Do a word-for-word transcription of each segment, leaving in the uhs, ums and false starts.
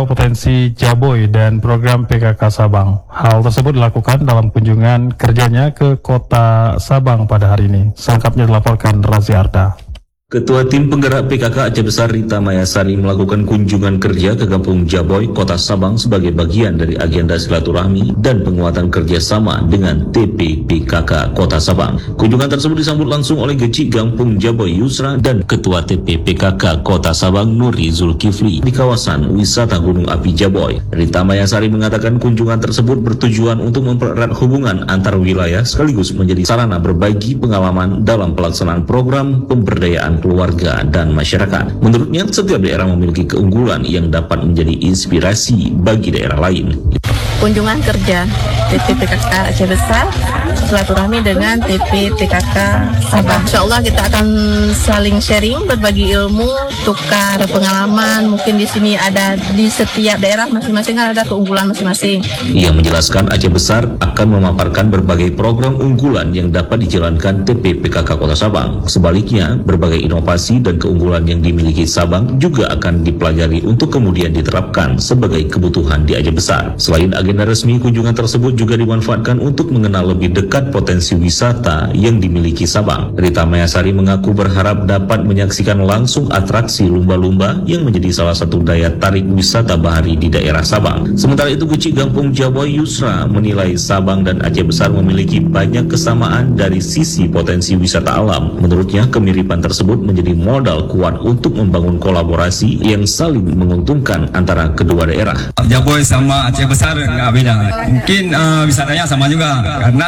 Potensi Jaboy dan program P K K Sabang. Hal tersebut dilakukan dalam kunjungan kerjanya ke kota Sabang pada hari ini. Selengkapnya dilaporkan Razi Arda. Ketua Tim Penggerak P K K Aceh Besar Rita Mayasari melakukan kunjungan kerja ke Kampung Jaboy, Kota Sabang sebagai bagian dari agenda silaturahmi dan penguatan kerjasama dengan T P P K K Kota Sabang. Kunjungan tersebut disambut langsung oleh Geci Kampung Jaboy Yusra dan Ketua T P P K K Kota Sabang Nuri Zulkifli di kawasan wisata Gunung Api Jaboy. Rita Mayasari mengatakan kunjungan tersebut bertujuan untuk mempererat hubungan antar wilayah sekaligus menjadi sarana berbagi pengalaman dalam pelaksanaan program pemberdayaan keluarga dan masyarakat. Menurutnya, setiap daerah memiliki keunggulan yang dapat menjadi inspirasi bagi daerah lain. Kunjungan kerja T P P K K Aceh Besar silaturahmi dengan T P P K K Sabang. Insya Allah kita akan saling sharing, berbagi ilmu, tukar pengalaman. Mungkin di sini ada di setiap daerah masing-masing kan ada keunggulan masing-masing. Ia menjelaskan Aceh Besar akan memaparkan berbagai program unggulan yang dapat dijalankan T P P K K Kota Sabang. Sebaliknya, berbagai inovasi dan keunggulan yang dimiliki Sabang juga akan dipelajari untuk kemudian diterapkan sebagai kebutuhan di Aceh Besar. Selain agenda resmi, kunjungan tersebut juga dimanfaatkan untuk mengenal lebih dekat potensi wisata yang dimiliki Sabang. Rita Mayasari mengaku berharap dapat menyaksikan langsung atraksi lumba-lumba yang menjadi salah satu daya tarik wisata bahari di daerah Sabang. Sementara itu, Kecik Kampung Jaboy Yusra menilai Sabang dan Aceh Besar memiliki banyak kesamaan dari sisi potensi wisata alam. Menurutnya, kemiripan tersebut menjadi modal kuat untuk membangun kolaborasi yang saling menguntungkan antara kedua daerah. Jaboy sama Aceh Besar nggak beda. Mungkin uh, wisatanya sama juga, karena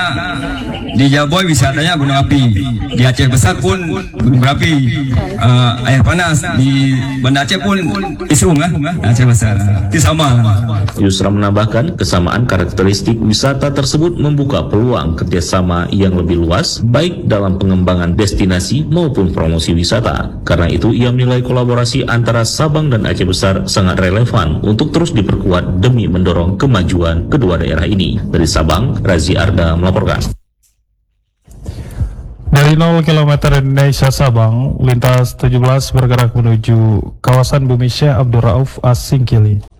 di Jaboy wisatanya gunung api, di Aceh Besar pun gunung berapi, uh, air panas, di Banda Aceh pun isung kan, Aceh Besar itu sama. Yusra menambahkan kesamaan karakteristik wisata tersebut membuka peluang kerjasama yang lebih luas baik dalam pengembangan destinasi maupun promosi wisata. Karena itu ia menilai kolaborasi antara Sabang dan Aceh Besar sangat relevan untuk terus diperkuat demi mendorong kemajuan kedua daerah ini. Dari Sabang, Razi Arda melaporkan. Dari nol kilometer Indonesia Sabang, lintas tujuh belas bergerak menuju kawasan Bumi Syekh Abdul Rauf As-Singkili.